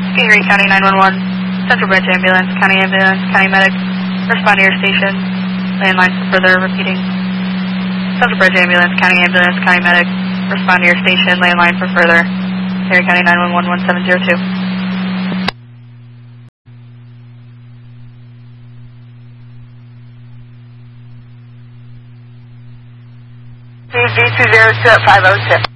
Erie County 911, Central Branch Ambulance, County Medic, respond to your station, landline for further repeating. Central Branch Ambulance, County Medic, respond to your station, landline for further. Erie County 911, 1702. D202 at 506.